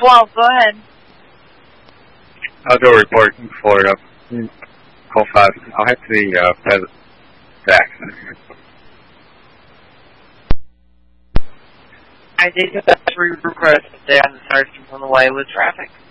12, go ahead. I'll do a report for call 5. I'll head to the accident. I did get that 3 requests down the sergeant on the way with traffic.